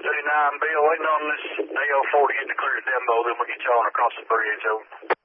39, Bill, waiting on this AO4 to get the clear to Dembo, then we'll get you on across the bridge, over.